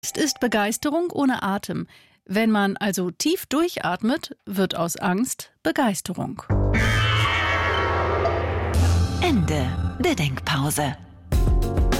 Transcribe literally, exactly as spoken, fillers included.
Angst ist Begeisterung ohne Atem. Wenn man also tief durchatmet, wird aus Angst Begeisterung. Ende der Denkpause.